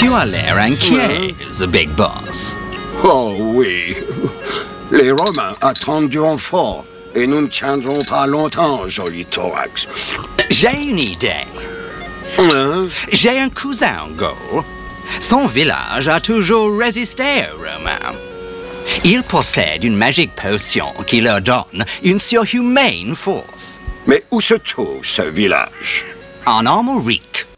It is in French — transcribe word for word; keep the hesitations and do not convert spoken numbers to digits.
Tu as l'air inquiet, The Big Boss. Oh oui. Les Romains attendent du renfort et nous ne tiendrons pas longtemps, joli thorax. J'ai une idée. Hein? J'ai un cousin en Gaule. Son village a toujours résisté aux Romains. Il possède une magique potion qui leur donne une surhumaine force. Mais où se trouve ce village? En Armorique.